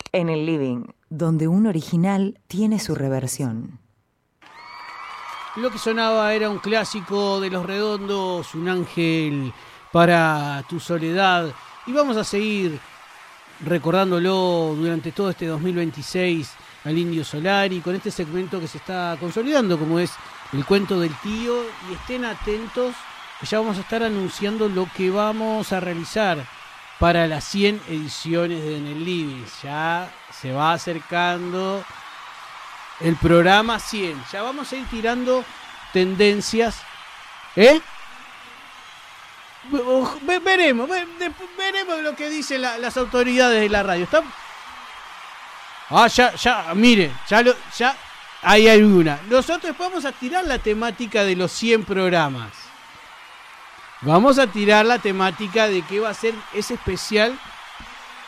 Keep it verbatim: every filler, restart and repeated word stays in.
En el living, donde un original tiene su reversión. Lo que sonaba era un clásico de Los Redondos, Un ángel para tu soledad. Y vamos a seguir recordándolo durante todo este dos mil veintiséis al Indio Solari con este segmento que se está consolidando, como es el cuento del tío. Y estén atentos, que ya vamos a estar anunciando lo que vamos a realizar para las cien ediciones de En el Living. Ya se va acercando el programa cien. Ya vamos a ir tirando tendencias. ¿Eh? Veremos, veremos lo que dicen la, las autoridades de la radio. ¿Está? Ah, ya, ya, mire, ya, lo, ya hay alguna. Nosotros vamos a tirar la temática de los cien programas. Vamos a tirar la temática de que va a ser ese especial